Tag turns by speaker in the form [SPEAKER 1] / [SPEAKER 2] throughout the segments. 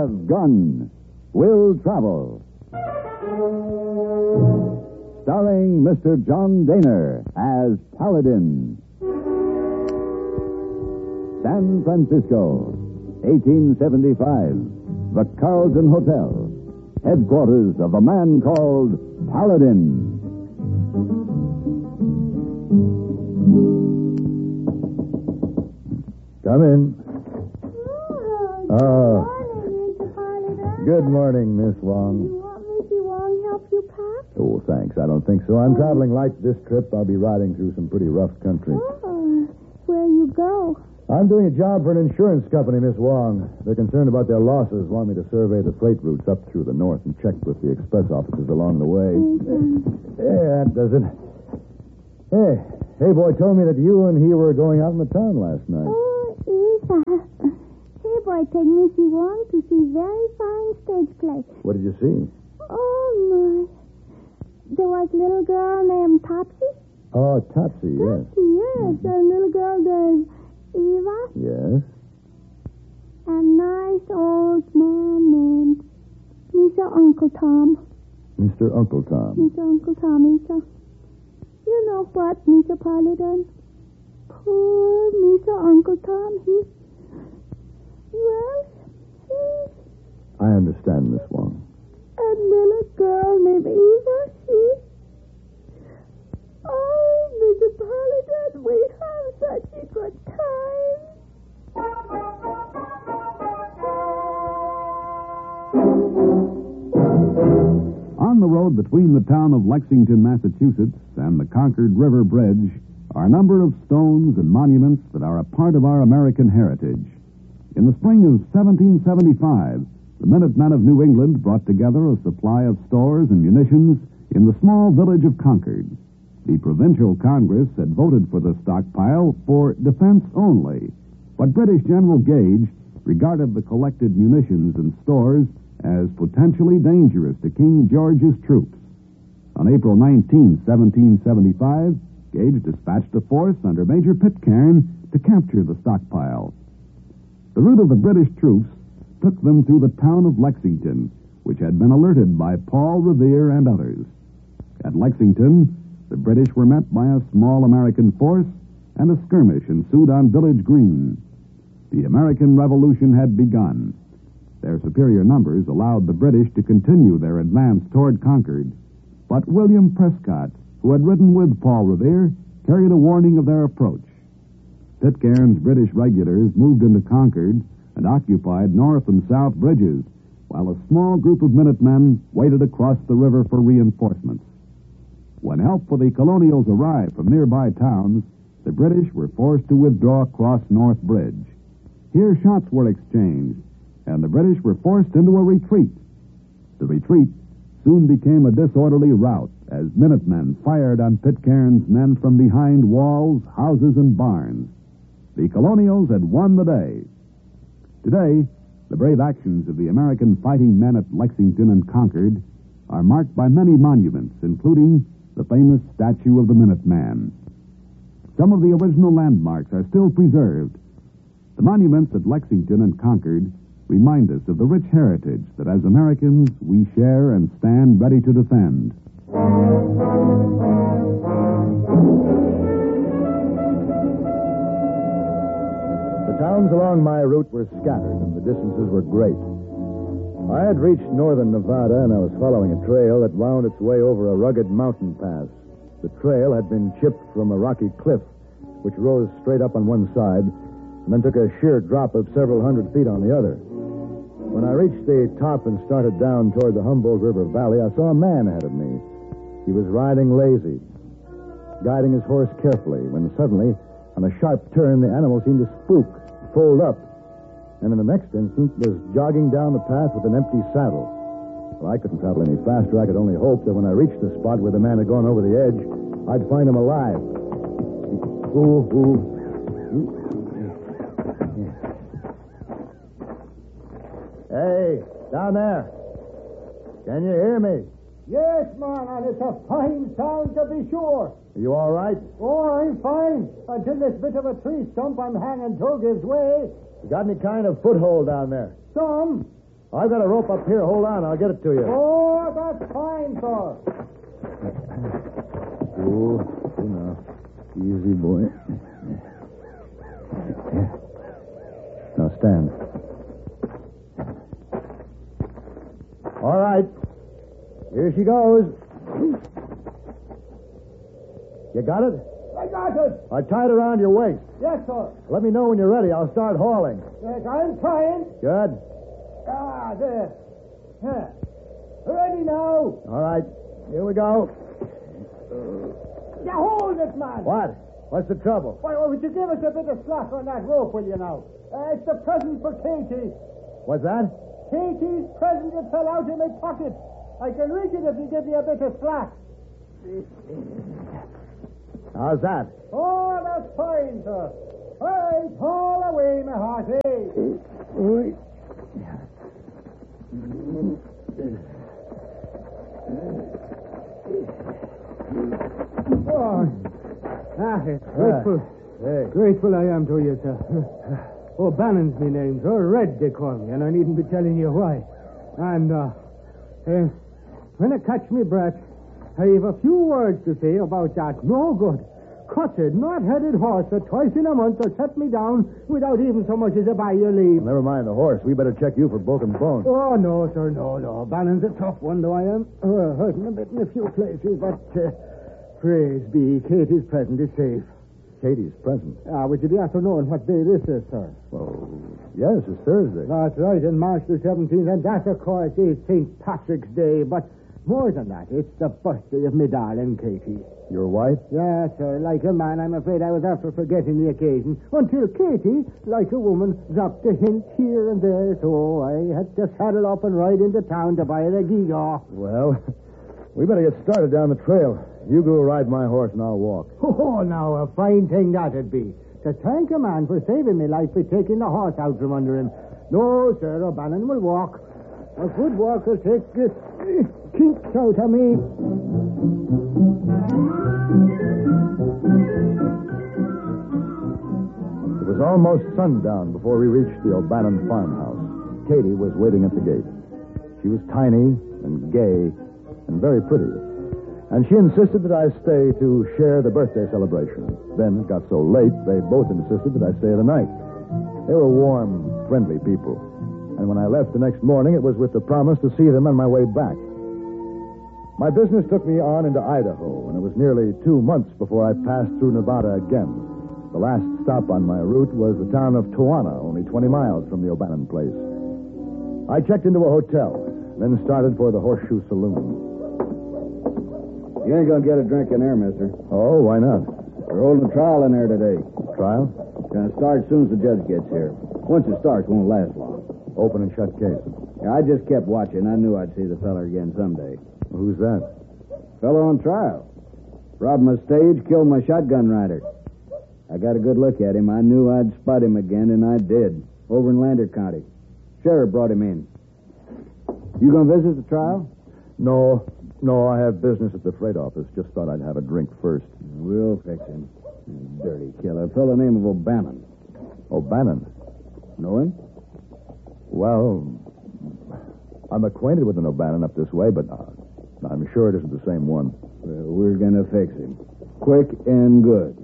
[SPEAKER 1] have gun, will travel. Starring Mr. John Daner as Paladin. San Francisco, 1875. The Carlton Hotel, headquarters of a man called Paladin.
[SPEAKER 2] Come in.
[SPEAKER 3] Oh, good morning, Mr. Paladin.
[SPEAKER 2] Good morning, Miss Wong.
[SPEAKER 3] You want Missy Wong help you pack?
[SPEAKER 2] Oh, thanks. I don't think so. I'm traveling light this trip. I'll be riding through some pretty rough country.
[SPEAKER 3] Oh, where you go?
[SPEAKER 2] I'm doing a job for an insurance company, Miss Wong. They're concerned about their losses, want me to survey the freight routes up through the north and check with the express offices along the way. Yeah, that does it. Hey, boy told me that you and he were going out in the town last night.
[SPEAKER 3] Oh, Isa. Hey, boy, take Missy Wong to see very fine stage play.
[SPEAKER 2] What did you see?
[SPEAKER 3] Oh, my. There was a little girl named Topsy.
[SPEAKER 2] Oh, Topsy, yes.
[SPEAKER 3] Topsy, yes. A little girl named Eva.
[SPEAKER 2] Yes?
[SPEAKER 3] A nice old man named Mr. Uncle Tom.
[SPEAKER 2] Mr. Uncle Tom.
[SPEAKER 3] Mr. Uncle Tom, Isa. You know what, Mr. Paladin? Poor Mr. Uncle Tom, he...
[SPEAKER 2] I understand, Miss Wong.
[SPEAKER 3] A little girl named Eva, she... Oh, Mr. Paladin, we have such a good time.
[SPEAKER 1] On the road between the town of Lexington, Massachusetts, and the Concord River Bridge are a number of stones and monuments that are a part of our American heritage. In the spring of 1775, the Minutemen of New England brought together a supply of stores and munitions in the small village of Concord. The provincial Congress had voted for the stockpile for defense only, but British General Gage regarded the collected munitions and stores as potentially dangerous to King George's troops. On April 19, 1775, Gage dispatched a force under Major Pitcairn to capture the stockpile. The route of the British troops took them through the town of Lexington, which had been alerted by Paul Revere and others. At Lexington, the British were met by a small American force, and a skirmish ensued on Village Green. The American Revolution had begun. Their superior numbers allowed the British to continue their advance toward Concord, but William Prescott, who had ridden with Paul Revere, carried a warning of their approach. Pitcairn's British regulars moved into Concord and occupied north and south bridges, while a small group of Minutemen waited across the river for reinforcements. When help for the colonials arrived from nearby towns, the British were forced to withdraw across North Bridge. Here shots were exchanged, and the British were forced into a retreat. The retreat soon became a disorderly rout as Minutemen fired on Pitcairn's men from behind walls, houses, and barns. The colonials had won the day. Today, the brave actions of the American fighting men at Lexington and Concord are marked by many monuments, including the famous statue of the Minuteman. Some of the original landmarks are still preserved. The monuments at Lexington and Concord remind us of the rich heritage that as Americans we share and stand ready to defend.
[SPEAKER 2] The towns along my route were scattered, and the distances were great. I had reached northern Nevada, and I was following a trail that wound its way over a rugged mountain pass. The trail had been chipped from a rocky cliff, which rose straight up on one side, and then took a sheer drop of several hundred feet on the other. When I reached the top and started down toward the Humboldt River Valley, I saw a man ahead of me. He was riding lazy, guiding his horse carefully, when suddenly, on a sharp turn, the animal seemed to spook, fold up, and in the next instant was jogging down the path with an empty saddle. Well, I couldn't travel any faster. I could only hope that when I reached the spot where the man had gone over the edge, I'd find him alive. Hey, down there. Can you hear me?
[SPEAKER 4] Yes, man, and it's a fine sound to be sure.
[SPEAKER 2] Are you all right?
[SPEAKER 4] Oh, I'm fine. Until this bit of a tree stump I'm hanging to gives way.
[SPEAKER 2] You got any kind of foothold down there?
[SPEAKER 4] Some.
[SPEAKER 2] I've got a rope up here. Hold on. I'll get it to you.
[SPEAKER 4] Oh, that's fine, sir.
[SPEAKER 2] Oh, now. Easy, boy. Now stand. All right. Here she goes. You got it?
[SPEAKER 4] I got it.
[SPEAKER 2] I tied it around your waist.
[SPEAKER 4] Yes, sir.
[SPEAKER 2] Let me know when you're ready. I'll start hauling.
[SPEAKER 4] Yes, I'm trying.
[SPEAKER 2] Good.
[SPEAKER 4] There. Ready now.
[SPEAKER 2] All right. Here we go.
[SPEAKER 4] Now hold it, man.
[SPEAKER 2] What? What's the trouble?
[SPEAKER 4] Why, would you give us a bit of slack on that rope, will you now? It's the present for Katie.
[SPEAKER 2] What's that?
[SPEAKER 4] Katie's present that fell out in my pocket. I can reach it if you give me a bit of slack.
[SPEAKER 2] How's that?
[SPEAKER 4] Oh, that's fine, sir. All right, haul away, my hearty.
[SPEAKER 5] Grateful I am to you, sir. O'Bannon's my name, sir. Red, they call me, and I needn't be telling you why. And, when I catch me breath, I have a few words to say about that no good, cutted, not-headed horse that twice in a month has set me down without even so much as a by your leave.
[SPEAKER 2] Never mind the horse. We better check you for broken bones.
[SPEAKER 5] Oh, no, sir, no. Bannon's a tough one, though I am. Hurting a bit in a few places, but praise be, Katie's present is safe.
[SPEAKER 2] Katie's present?
[SPEAKER 5] Would you be after knowing what day this is, sir?
[SPEAKER 2] Oh, yes, it's Thursday.
[SPEAKER 5] That's right, in March the 17th, and that, of course, is St. Patrick's Day, but more than that, it's the birthday of me darling Katie.
[SPEAKER 2] Your wife?
[SPEAKER 5] Yes, sir. Like a man, I'm afraid I was after forgetting the occasion, until Katie, like a woman, dropped a hint here and there, so I had to saddle up and ride into town to buy her a gewgaw.
[SPEAKER 2] Well, we better get started down the trail. You go ride my horse and I'll walk.
[SPEAKER 5] Oh, now, a fine thing that'd be. To thank a man for saving me life by taking the horse out from under him. No, sir, O'Bannon will walk. A good walk will take the kinks out of me.
[SPEAKER 2] It was almost sundown before we reached the O'Bannon farmhouse. Katie was waiting at the gate. She was tiny and gay and very pretty. And she insisted that I stay to share the birthday celebration. Then it got so late, they both insisted that I stay the night. They were warm, friendly people. And when I left the next morning, it was with the promise to see them on my way back. My business took me on into Idaho, and it was nearly 2 months before I passed through Nevada again. The last stop on my route was the town of Toanna, only 20 miles from the O'Bannon place. I checked into a hotel, then started for the Horseshoe Saloon.
[SPEAKER 6] You ain't gonna get a drink in there, mister.
[SPEAKER 2] Oh, why not?
[SPEAKER 6] We're holding a trial in there today.
[SPEAKER 2] Trial?
[SPEAKER 6] Gonna start as soon as the judge gets here. Once it starts, won't last long.
[SPEAKER 2] Open and shut case.
[SPEAKER 6] Yeah, I just kept watching. I knew I'd see the fella again someday.
[SPEAKER 2] Who's that?
[SPEAKER 6] Fella on trial. Robbed my stage, killed my shotgun rider. I got a good look at him. I knew I'd spot him again, and I did. Over in Lander County. Sheriff brought him in. You gonna visit the trial?
[SPEAKER 2] No, I have business at the freight office. Just thought I'd have a drink first.
[SPEAKER 6] We'll fix him. Dirty killer. Fellow named of O'Bannon.
[SPEAKER 2] O'Bannon?
[SPEAKER 6] Know him?
[SPEAKER 2] Well, I'm acquainted with an O'Bannon up this way, but I'm sure it isn't the same one.
[SPEAKER 6] Well, we're gonna fix him. Quick and good.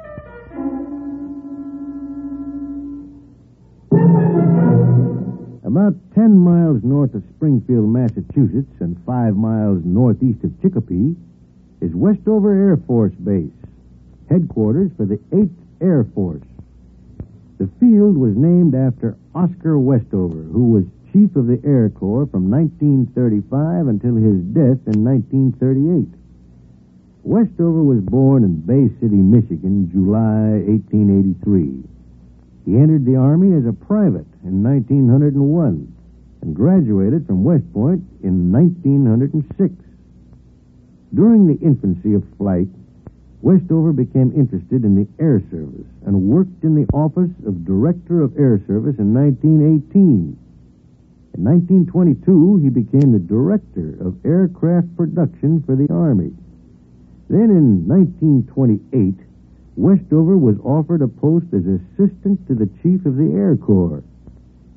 [SPEAKER 7] About 10 miles north of Springfield, Massachusetts, and 5 miles northeast of Chicopee is Westover Air Force Base, headquarters for the 8th Air Force. The field was named after Oscar Westover, who was chief of the Air Corps from 1935 until his death in 1938. Westover was born in Bay City, Michigan, July 1883. He entered the Army as a private in 1901 and graduated from West Point in 1906. During the infancy of flight, Westover became interested in the Air Service and worked in the office of Director of Air Service in 1918. In 1922, he became the Director of Aircraft Production for the Army. Then in 1928, Westover was offered a post as assistant to the Chief of the Air Corps.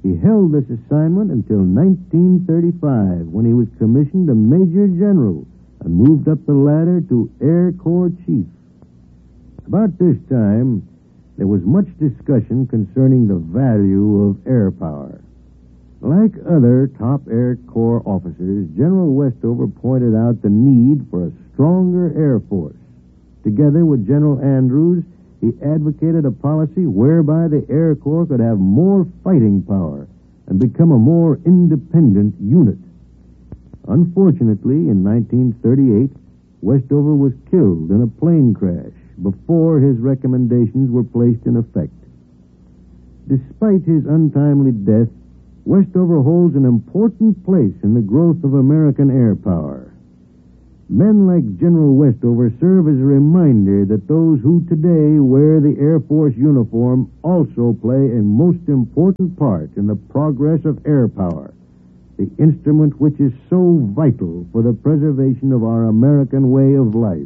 [SPEAKER 7] He held this assignment until 1935, when he was commissioned a Major General and moved up the ladder to Air Corps Chief. About this time, there was much discussion concerning the value of air power. Like other top Air Corps officers, General Westover pointed out the need for a stronger Air Force. Together with General Andrews, he advocated a policy whereby the Air Corps could have more fighting power and become a more independent unit. Unfortunately, in 1938, Westover was killed in a plane crash before his recommendations were placed in effect. Despite his untimely death, Westover holds an important place in the growth of American air power. Men like General Westover serve as a reminder that those who today wear the Air Force uniform also play a most important part in the progress of air power, the instrument which is so vital for the preservation of our American way of life.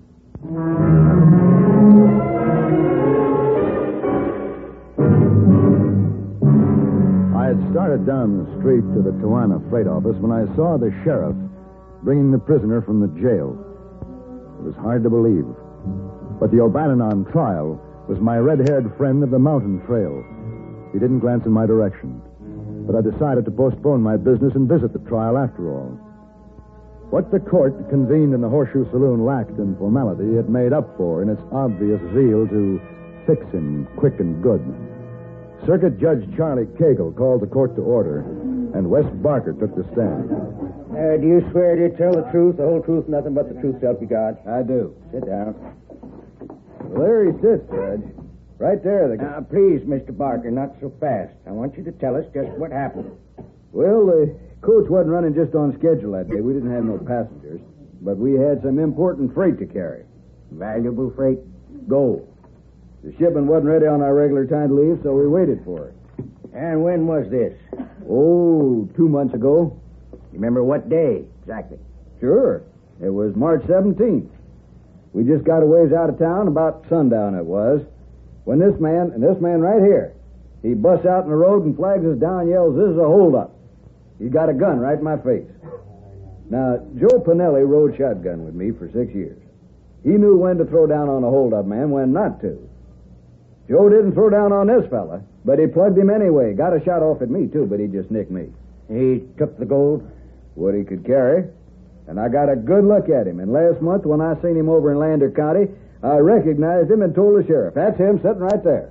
[SPEAKER 2] I had started down the street to the Tijuana freight office when I saw the sheriff bringing the prisoner from the jail. It was hard to believe. But the O'Bannon on trial was my red-haired friend of the mountain trail. He didn't glance in my direction. But I decided to postpone my business and visit the trial after all. What the court convened in the Horseshoe Saloon lacked in formality, it made up for in its obvious zeal to fix him quick and good. Circuit Judge Charlie Cagle called the court to order, and Wes Barker took the stand.
[SPEAKER 8] Do you swear to tell the truth, the whole truth, nothing but the truth, so help you God?
[SPEAKER 6] I do.
[SPEAKER 8] Sit down.
[SPEAKER 6] Well, there he sits, Judge. Right there.
[SPEAKER 8] Now, please, Mr. Barker, not so fast. I want you to tell us just what happened.
[SPEAKER 6] Well, the coach wasn't running just on schedule that day. We didn't have no passengers, but we had some important freight to carry.
[SPEAKER 8] Valuable freight?
[SPEAKER 6] Gold. The shipment wasn't ready on our regular time to leave, so we waited for it.
[SPEAKER 8] And when was this?
[SPEAKER 6] Oh, 2 months ago.
[SPEAKER 8] You remember what day exactly?
[SPEAKER 6] Sure. It was March 17th. We just got a ways out of town, about sundown it was, when this man right here, he busts out in the road and flags us down and yells, "This is a holdup." He got a gun right in my face. Now, Joe Pinelli rode shotgun with me for 6 years. He knew when to throw down on a holdup man, when not to. Joe didn't throw down on this fella, but he plugged him anyway. Got a shot off at me, too, but he just nicked me.
[SPEAKER 8] He took the gold?
[SPEAKER 6] What he could carry. And I got a good look at him. And last month, when I seen him over in Lander County, I recognized him and told the sheriff. That's him sitting right there.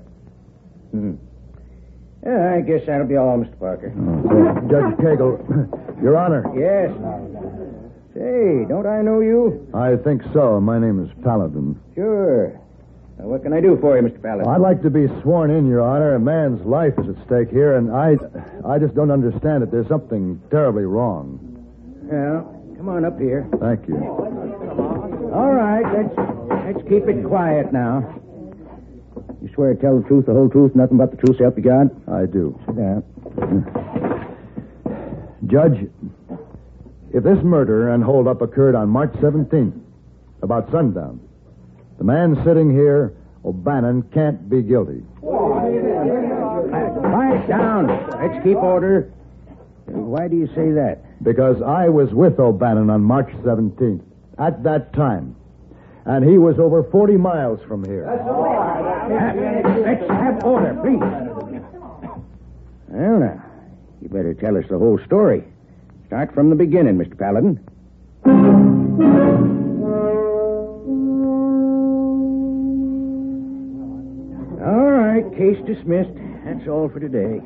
[SPEAKER 8] Yeah, I guess that'll be all, Mr. Parker.
[SPEAKER 2] Judge Cagle, Your Honor.
[SPEAKER 8] Yes. Say, don't I know you?
[SPEAKER 2] I think so. My name is Paladin.
[SPEAKER 8] Sure. Now, what can I do for you, Mr. Paladin?
[SPEAKER 2] I'd like to be sworn in, Your Honor. A man's life is at stake here, and I just don't understand it. There's something terribly wrong.
[SPEAKER 8] Well, come on up here.
[SPEAKER 2] Thank you.
[SPEAKER 8] All right, let's keep it quiet now. You swear to tell the truth, the whole truth, nothing but the truth, so help you God?
[SPEAKER 2] I do.
[SPEAKER 8] Sit down.
[SPEAKER 2] Judge, if this murder and holdup occurred on March 17th, about sundown, the man sitting here, O'Bannon, can't be guilty.
[SPEAKER 8] Quiet down. Let's keep order. Why do you say that?
[SPEAKER 2] Because I was with O'Bannon on March 17th, at that time. And he was over 40 miles from here.
[SPEAKER 8] Let's have order, please. Well, now, you better tell us the whole story. Start from the beginning, Mr. Paladin. All right, case dismissed. That's all for today.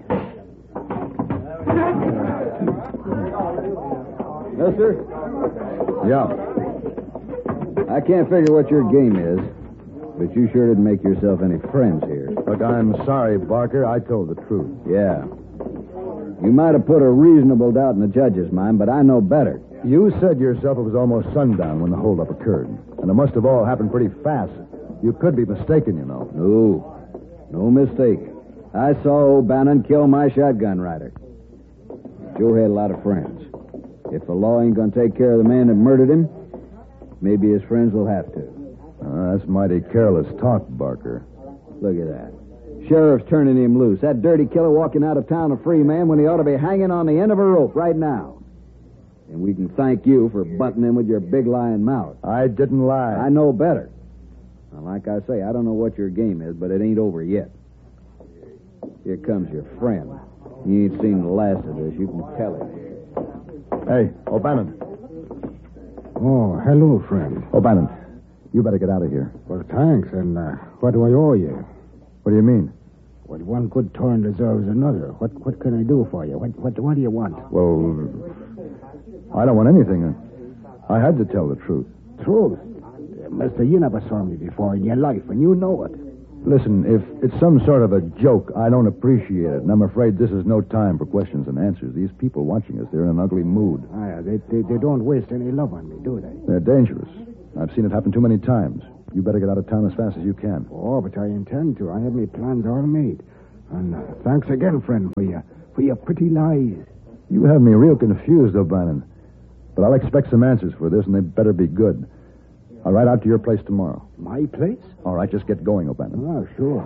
[SPEAKER 6] No, sir?
[SPEAKER 2] Yeah.
[SPEAKER 6] I can't figure what your game is, but you sure didn't make yourself any friends here.
[SPEAKER 2] Look, I'm sorry, Barker. I told the truth.
[SPEAKER 6] Yeah. You might have put a reasonable doubt in the judge's mind, but I know better.
[SPEAKER 2] You said yourself it was almost sundown when the holdup occurred, and it must have all happened pretty fast. You could be mistaken, you know.
[SPEAKER 6] No mistake. I saw O'Bannon kill my shotgun rider. Joe had a lot of friends. If the law ain't going to take care of the man that murdered him, maybe his friends will have to.
[SPEAKER 2] That's mighty careless talk, Barker.
[SPEAKER 6] Look at that. Sheriff's turning him loose. That dirty killer walking out of town a free man when he ought to be hanging on the end of a rope right now. And we can thank you for butting him with your big lying mouth.
[SPEAKER 2] I didn't lie.
[SPEAKER 6] I know better. Now, like I say, I don't know what your game is, but it ain't over yet. Here comes your friend. He ain't seen the last of this. You can tell him.
[SPEAKER 2] Hey, O'Bannon.
[SPEAKER 9] Oh, hello, friend.
[SPEAKER 2] O'Bannon, you better get out of here.
[SPEAKER 9] Well, thanks. And what do I owe you?
[SPEAKER 2] What do you mean?
[SPEAKER 9] Well, one good turn deserves another. What can I do for you? What do you want?
[SPEAKER 2] Well, I don't want anything. I had to tell the truth.
[SPEAKER 9] Truth? Mister, you never saw me before in your life, and you know it.
[SPEAKER 2] Listen, if it's some sort of a joke, I don't appreciate it, and I'm afraid this is no time for questions and answers. These people watching us, they're in an ugly mood.
[SPEAKER 9] They don't waste any love on me, do they?
[SPEAKER 2] They're dangerous. I've seen it happen too many times. You better get out of town as fast as you can.
[SPEAKER 9] Oh, but I intend to. I have my plans all made. And thanks again, friend, for your pretty lies.
[SPEAKER 2] You have me real confused, O'Bannon. But I'll expect some answers for this, and they better be good. I'll ride out to your place tomorrow.
[SPEAKER 9] My place?
[SPEAKER 2] All right, just get going, O'Bannon.
[SPEAKER 9] Oh, sure.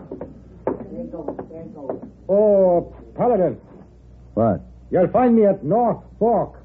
[SPEAKER 4] Oh, Paladin.
[SPEAKER 2] What?
[SPEAKER 4] You'll find me at North Fork.